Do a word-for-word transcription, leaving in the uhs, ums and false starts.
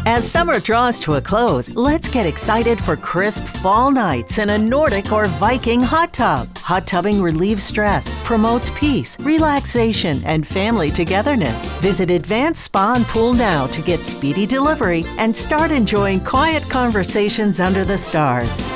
As summer draws to a close, let's get excited for crisp fall nights in a Nordic or Viking hot tub. Hot tubbing relieves stress, promotes peace, relaxation, and family togetherness. Visit Advanced Spa and Pool now to get speedy delivery and start enjoying quiet conversations under the stars.